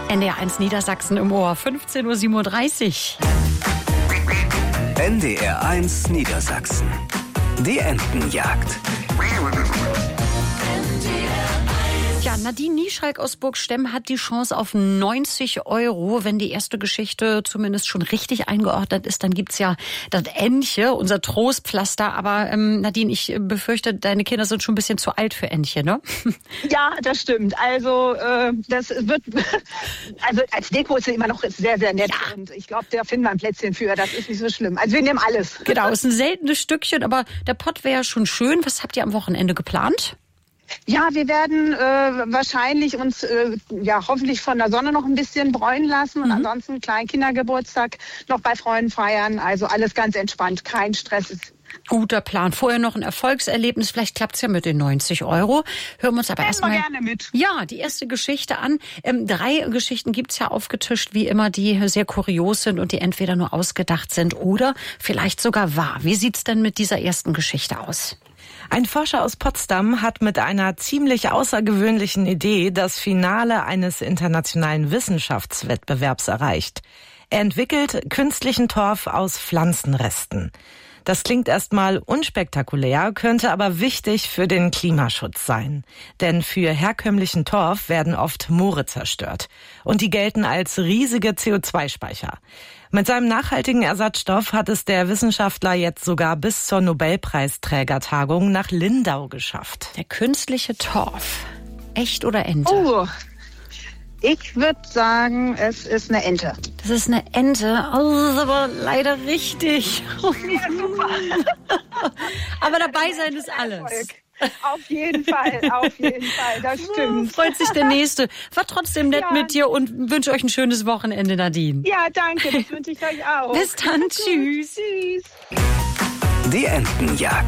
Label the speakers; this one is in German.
Speaker 1: NDR1 Niedersachsen im Ohr, 15:37 Uhr.
Speaker 2: NDR1 Niedersachsen. Die Entenjagd.
Speaker 1: Ja, Nadine Nieschalk aus Burgstemm hat die Chance auf 90 €. Wenn die erste Geschichte zumindest schon richtig eingeordnet ist, dann gibt's ja das Entche, unser Trostpflaster. Aber Nadine, ich befürchte, deine Kinder sind schon ein bisschen zu alt für Entche, ne?
Speaker 3: Ja, das stimmt. Also das wird, also als Deko ist sie immer noch sehr, sehr nett. Ja. Und ich glaube, da finden wir ein Plätzchen für. Das ist nicht so schlimm. Also wir nehmen alles.
Speaker 1: Genau, ist ein seltenes Stückchen, aber der Pott wäre ja schon schön. Was habt ihr am Wochenende geplant?
Speaker 3: Ja, wir werden wahrscheinlich uns hoffentlich von der Sonne noch ein bisschen bräunen lassen und ansonsten einen kleinen Kindergeburtstag noch bei Freunden feiern. Also alles ganz entspannt, kein Stress.
Speaker 1: Guter Plan. Vorher noch ein Erfolgserlebnis. Vielleicht klappt's ja mit den 90 €. Hören wir uns aber erstmal
Speaker 3: gerne mit.
Speaker 1: Ja, die erste Geschichte an. 3 Geschichten gibt's ja aufgetischt, wie immer, die sehr kurios sind und die entweder nur ausgedacht sind oder vielleicht sogar wahr. Wie sieht's denn mit dieser ersten Geschichte aus?
Speaker 4: Ein Forscher aus Potsdam hat mit einer ziemlich außergewöhnlichen Idee das Finale eines internationalen Wissenschaftswettbewerbs erreicht. Er entwickelt künstlichen Torf aus Pflanzenresten. Das klingt erstmal unspektakulär, könnte aber wichtig für den Klimaschutz sein. Denn für herkömmlichen Torf werden oft Moore zerstört. Und die gelten als riesige CO2-Speicher. Mit seinem nachhaltigen Ersatzstoff hat es der Wissenschaftler jetzt sogar bis zur Nobelpreisträgertagung nach Lindau geschafft.
Speaker 1: Der künstliche Torf. Echt oder Ente?
Speaker 3: Oh, ich würde sagen, es ist eine Ente.
Speaker 1: Das ist eine Ente. Oh, das ist aber leider richtig.
Speaker 3: Ja, super.
Speaker 1: Aber dabei sein ist alles.
Speaker 3: Auf jeden Fall, das stimmt.
Speaker 1: Freut sich der Nächste. War trotzdem nett mit dir und wünsche euch ein schönes Wochenende, Nadine.
Speaker 3: Ja, danke, das wünsche ich euch auch.
Speaker 1: Bis dann, tschüss.
Speaker 3: Tschüss.
Speaker 2: Die Entenjagd.